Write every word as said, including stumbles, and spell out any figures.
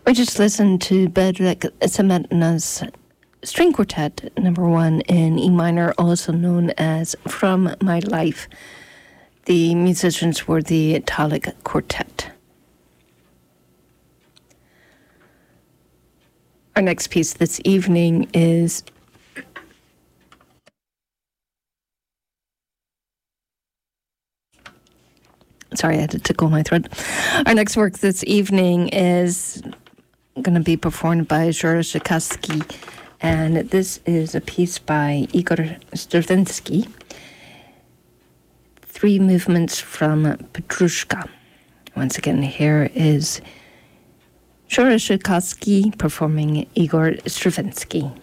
We just listened to Bedřich Semetna's String Quartet number one in E minor, also known as From My Life. The musicians were the Italic Quartet. Our next piece this evening is Sorry, I had to tickle my throat. Our next work this evening is going to be performed by Zhora Zhikasky, and this is a piece by Igor Stravinsky, three movements from Petrushka. Once again, here is Zhora Zhikasky performing Igor Stravinsky.